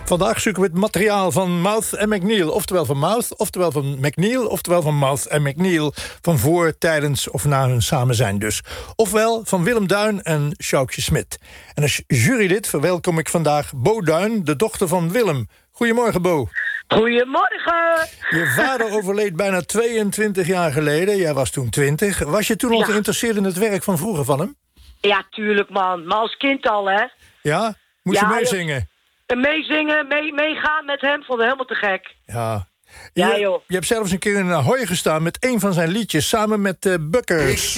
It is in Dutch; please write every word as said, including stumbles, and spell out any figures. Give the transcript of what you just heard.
Vandaag zoeken we het materiaal van Mouth en McNeil. Oftewel van Mouth, oftewel van McNeil... oftewel van Mouth en McNeil. Van voor, tijdens of na hun samen zijn dus. Ofwel van Willem Duin en Sjoukje Smit. En als jurylid verwelkom ik vandaag Bo Duin, de dochter van Willem. Goedemorgen, Bo. Goedemorgen. Je vader overleed bijna tweeëntwintig jaar geleden. Jij was toen twintig. Was je toen al Ja. geïnteresseerd in het werk van vroeger van hem? Ja, tuurlijk, man. Maar als kind al, hè. Ja? Moest Ja, je joh. meezingen? En meezingen, mee, meegaan met hem, vond ik helemaal te gek. Ja. Ja, je, joh. je hebt zelfs een keer in Ahoy gestaan met een van zijn liedjes... samen met uh, Bukkers.